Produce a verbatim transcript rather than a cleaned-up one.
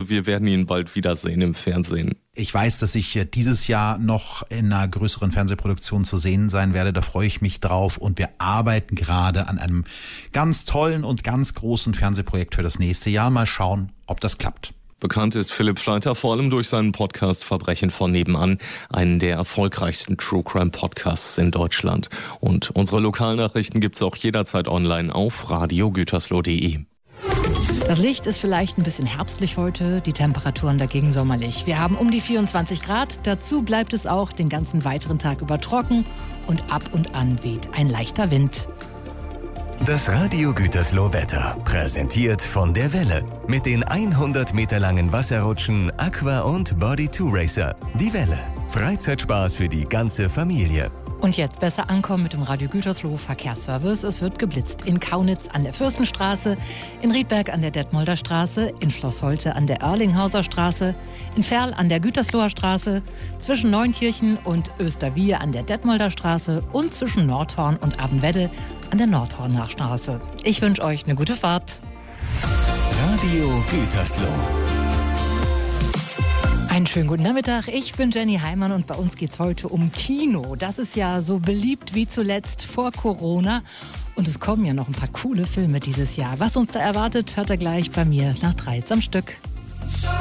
hoffe, wir werden ihn bald wiedersehen im Fernsehen. Ich weiß, dass ich dieses Jahr noch in einer größeren Fernsehproduktion zu sehen sein werde. Da freue ich mich drauf. Und wir arbeiten gerade an einem ganz tollen und ganz großen Fernsehprojekt für das nächste Jahr. Mal schauen, ob das klappt. Bekannt ist Philipp Fleiter vor allem durch seinen Podcast Verbrechen von nebenan, einen der erfolgreichsten True Crime Podcasts in Deutschland. Und unsere Lokalnachrichten gibt's auch jederzeit online auf radio gütersloh punkt de. Das Licht ist vielleicht ein bisschen herbstlich heute, die Temperaturen dagegen sommerlich. Wir haben um die vierundzwanzig Grad, dazu bleibt es auch den ganzen weiteren Tag über trocken und ab und an weht ein leichter Wind. Das Radio Gütersloh Wetter, präsentiert von der Welle. Mit den hundert Meter langen Wasserrutschen Aqua und Body two Racer. Die Welle, Freizeitspaß für die ganze Familie. Und jetzt besser ankommen mit dem Radio Gütersloh Verkehrsservice. Es wird geblitzt in Kaunitz an der Fürstenstraße, in Riedberg an der Detmolder Straße, in Schloss Holte an der Erlinghauser Straße, in Verl an der Gütersloher Straße, zwischen Neunkirchen und Österwiehe an der Detmolder Straße und zwischen Nordhorn und Avenwedde an der Nordhorner Straße. Ich wünsche euch eine gute Fahrt. Radio Gütersloh. Einen schönen guten Nachmittag, ich bin Jenny Heimann und bei uns geht es heute um Kino. Das ist ja so beliebt wie zuletzt vor Corona und es kommen ja noch ein paar coole Filme dieses Jahr. Was uns da erwartet, hört er gleich bei mir nach drei am Stück.